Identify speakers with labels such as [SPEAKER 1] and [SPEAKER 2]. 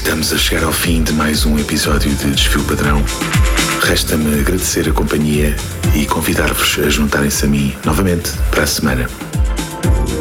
[SPEAKER 1] Estamos a chegar ao fim de mais um episódio de Desfio Padrão. Resta-me agradecer a companhia e convidar-vos a juntarem-se a mim novamente para a semana.